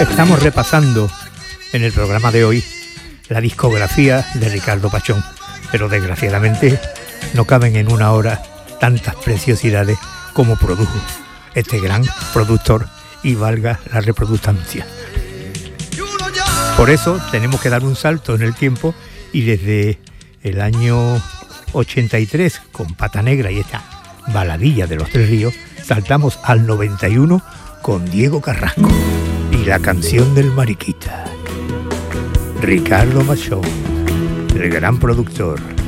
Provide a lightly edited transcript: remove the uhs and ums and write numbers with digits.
Estamos repasando en el programa de hoy la discografía de Ricardo Pachón, pero desgraciadamente no caben en una hora tantas preciosidades como produjo este gran productor, y valga la reproductancia. Por eso tenemos que dar un salto en el tiempo, y desde el año 83 con Pata Negra y esta baladilla de los Tres Ríos, saltamos al 91 con Diego Carrasco y la canción del Mariquita. Ricardo Pachón, el gran productor.